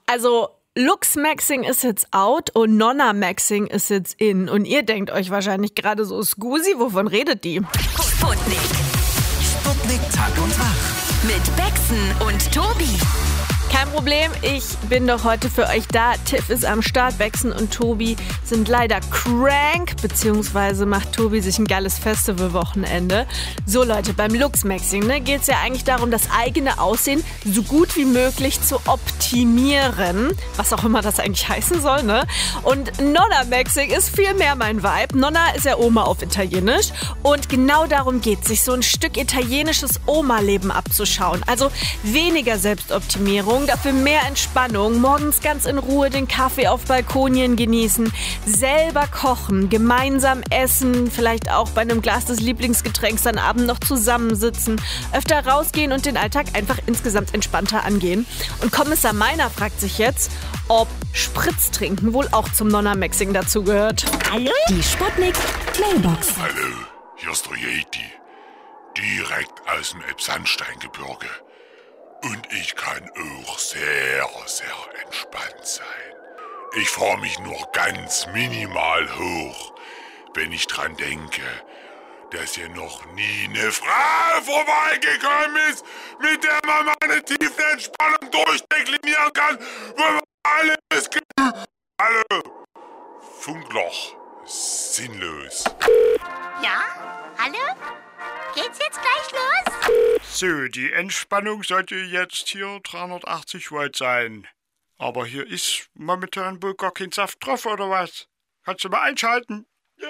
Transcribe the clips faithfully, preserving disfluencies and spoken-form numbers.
Also Lux-Maxing ist jetzt out und Nonna-Maxing ist jetzt in. Und ihr denkt euch wahrscheinlich gerade so, Scusi, wovon redet die? Sputnik. Sputnik Tag und Wach. Mit Bexen und Tobi. Kein Problem, ich bin doch heute für euch da. Tiff ist am Start, Bexen und Tobi sind leider crank, beziehungsweise macht Tobi sich ein geiles Festivalwochenende. So Leute, beim Lux-Maxing ne, geht es ja eigentlich darum, das eigene Aussehen so gut wie möglich zu optimieren, was auch immer das eigentlich heißen soll, ne? Und Nonna-Maxing ist viel mehr mein Vibe. Nonna ist ja Oma auf Italienisch und genau darum geht es, sich so ein Stück italienisches Oma-Leben abzuschauen. Also weniger Selbstoptimierung, dafür mehr Entspannung, morgens ganz in Ruhe den Kaffee auf Balkonien genießen, selber kochen, gemeinsam essen, vielleicht auch bei einem Glas des Lieblingsgetränks dann abend noch zusammensitzen, öfter rausgehen und den Alltag einfach insgesamt entspannter angehen. Und Kommissar Meiner fragt sich jetzt, ob Spritztrinken wohl auch zum Nonna-Maxing dazugehört. Hallo? Die Sputnik Mailbox. Hallo, hier ist der Yeti, direkt aus dem Elbsandsteingebirge. Und ich kann auch sehr, sehr entspannt sein. Ich fahre mich nur ganz minimal hoch, wenn ich dran denke, dass hier noch nie eine Frau vorbeigekommen ist, mit der man meine tiefe Entspannung durchdeklinieren kann, wo man alles gibt. Hallo, Funkloch, sinnlos. Ja? Hallo? Geht's jetzt gleich los? So, die Entspannung sollte jetzt hier dreihundertachtzig Volt sein. Aber hier ist momentan wohl gar kein Saft drauf, oder was? Kannst du mal einschalten? Ja,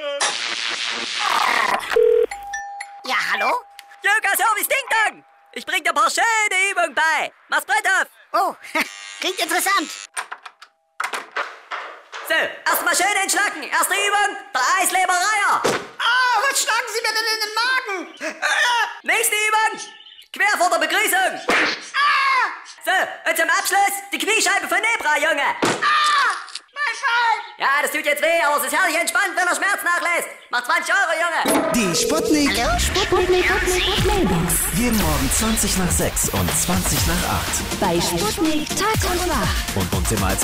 Ja, hallo? Yoga Service Ding Dong! Ich bring dir ein paar schöne Übungen bei. Mach's Brett auf! Oh, klingt interessant. So, erstmal schön entschlacken. Erste Übung, der Eislebereier. Ah, was schlagen Sie mir denn in den Magen? Ah, Nächste Übung, quer vor der Begrüßung. ah, So, und zum Abschluss die Kniescheibe von Nebra, Junge. ah, mein Bein. Ja, das tut jetzt weh, aber es ist herrlich entspannt, wenn er Schmerz nachlässt. Macht zwanzig Euro, Junge. Die Sputnik. Hallo? Sputnik Mailbox. Jeden Morgen zwanzig nach sechs und zwanzig nach acht. Bei Sputnik Tag und Wach. Und uns immer als